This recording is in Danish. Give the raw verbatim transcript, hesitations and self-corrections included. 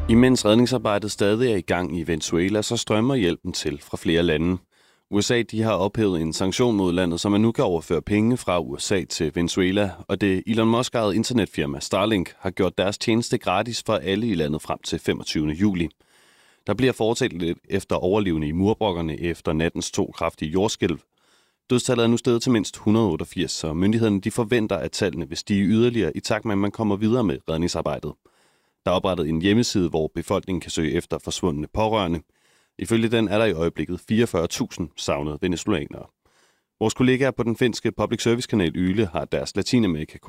Imens redningsarbejdet stadig er i gang i Venezuela, så strømmer hjælpen til fra flere lande. U S A de har ophævet en sanktion mod landet, så man nu kan overføre penge fra U S A til Venezuela, og det Elon Musk-ejede internetfirma Starlink har gjort deres tjeneste gratis for alle i landet frem til femogtyvende juli. Der bliver foretaget lidt efter overlevende i murbrokkerne efter nattens to kraftige jordskælv. Dødstallet er nu steget til mindst et hundrede og otteogfirs, og myndighederne de forventer, at tallene vil stige yderligere i takt med, at man kommer videre med redningsarbejdet. Der er oprettet en hjemmeside, hvor befolkningen kan søge efter forsvundne pårørende. Ifølge den er der i øjeblikket fireogfyrre tusind savnede venezuelanere. Vores kollegaer på den finske public service kanal Yle har deres Latinamerika